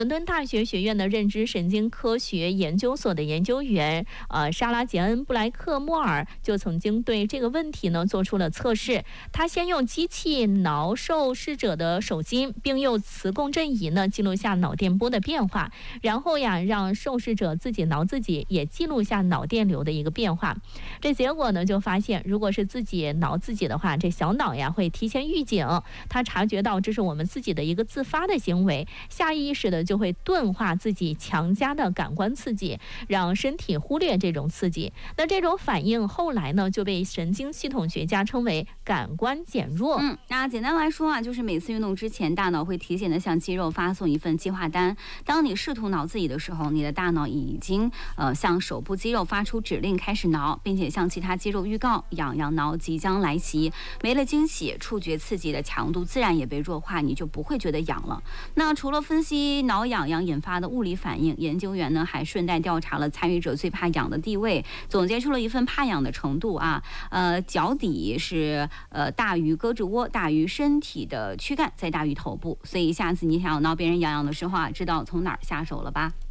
伦敦大学学院的认知神经科学研究所的研究员莎拉·杰恩·布莱克莫尔就曾经对这个问题呢做出了测试。他先用机器挠受试者的手心，并用磁共振仪呢记录下脑电波的变化，然后让受试者自己挠自己，也记录下脑电流的一个变化。这结果呢就发现，如果是自己挠自己的话，这小脑会提前预警，它察觉到这是我们自己的一个自发的行为，下意识的就会钝化自己强加的感官刺激，让身体忽略这种刺激。那这种反应后来呢就被神经系统学家称为感官减弱。 那简单来说就是每次运动之前，大脑会提前的向肌肉发送一份计划单。当你试图挠自己的时候，你的大脑已经向手部肌肉发出指令开始挠，并且向其他肌肉预告痒痒挠即将来袭。没了惊喜，触觉刺激的强度自然也被弱化，你就不会觉得痒了。那除了分析挠痒痒引发的物理反应，研究员呢还顺带调查了参与者最怕痒的地位，总结出了一份怕痒的程度脚底是大于胳肢窝，大于身体的躯干，再大于头部。所以下次你想要挠别人痒痒的时候知道从哪儿下手了吧？